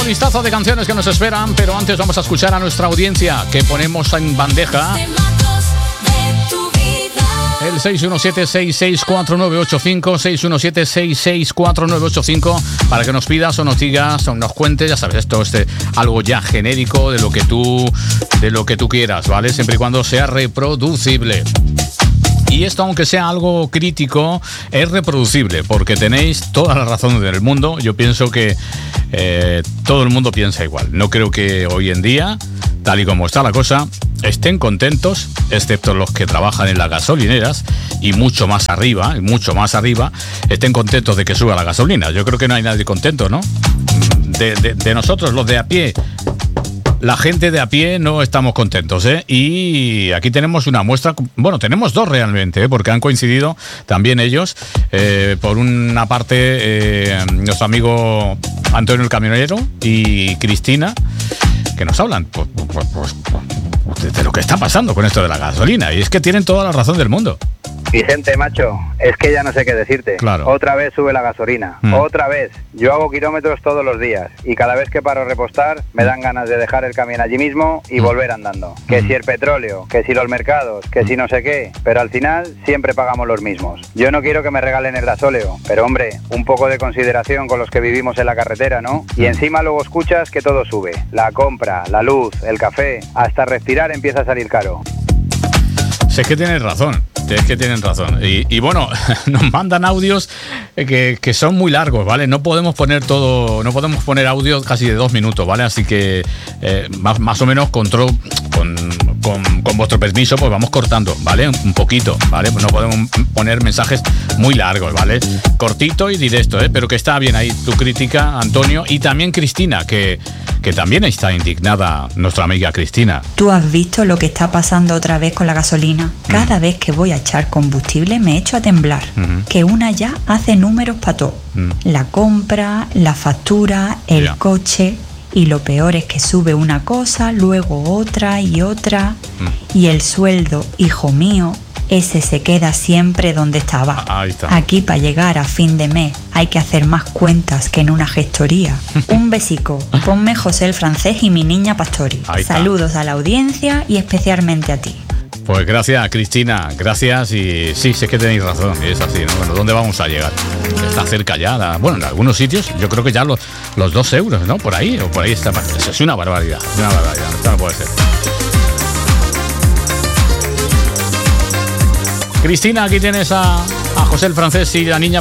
nuevo listazo de canciones que nos esperan, pero antes vamos a escuchar a nuestra audiencia que ponemos en bandeja. El 617-664985, 617-664985, para que nos pidas o nos digas o nos cuentes, ya sabes, esto es algo ya genérico de lo que tú quieras, ¿vale? Siempre y cuando sea reproducible. Y esto, aunque sea algo crítico, es reproducible, porque tenéis toda la razón del mundo. Yo pienso que todo el mundo piensa igual. No creo que hoy en día, tal y como está la cosa, estén contentos, excepto los que trabajan en las gasolineras y mucho más arriba, estén contentos de que suba la gasolina. Yo creo que no hay nadie contento, ¿no? De nosotros, los de a pie, la gente de a pie, no estamos contentos, ¿eh? Y aquí tenemos una muestra, bueno, tenemos dos realmente, ¿eh? Porque han coincidido también ellos. Por una parte, nuestro amigo Antonio el Camionero y Cristina, que nos hablan de lo que está pasando con esto de la gasolina. Y es que tienen toda la razón del mundo. Vicente, macho, es que ya no sé qué decirte. Claro. Otra vez sube la gasolina, otra vez. Yo hago kilómetros todos los días y cada vez que paro a repostar me dan ganas de dejar el camión allí mismo y volver andando. Que si el petróleo, que si los mercados, que si no sé qué, pero al final siempre pagamos los mismos. Yo no quiero que me regalen el gasóleo, pero hombre, un poco de consideración con los que vivimos en la carretera, ¿no? Y encima luego escuchas que todo sube. La compra, la luz, el café, hasta respirar empieza a salir caro. Si es que tienen razón. Y bueno, nos mandan audios que son muy largos, ¿vale? No podemos poner audios casi de 2 minutos, ¿vale? Así que más o menos con vuestro permiso, pues vamos cortando, ¿vale? Un poquito, ¿vale? Pues no podemos poner mensajes muy largos, ¿vale? Cortito y directo, ¿eh? Pero que está bien ahí tu crítica, Antonio, y también Cristina, que también está indignada, nuestra amiga Cristina. ¿Tú has visto lo que está pasando otra vez con la gasolina? Cada vez que voy a echar combustible me echo a temblar. Que una ya hace números para todo. La compra, la factura, el coche. Y lo peor es que sube una cosa, luego otra y otra. Y el sueldo, hijo mío, ese se queda siempre donde estaba. Ahí está. Aquí, para llegar a fin de mes, hay que hacer más cuentas que en una gestoría. Un besico. Ponme José el Francés y mi niña Pastori. Saludos a la audiencia y especialmente a ti. Pues gracias, Cristina, gracias. Y sí, sé que tenéis razón, es así, ¿no? Bueno, ¿dónde vamos a llegar? Está cerca ya, bueno, en algunos sitios yo creo que ya los 2 euros, ¿no? Por ahí está. Es una barbaridad, esto no puede ser. Cristina, aquí tienes a José el Francés y la niña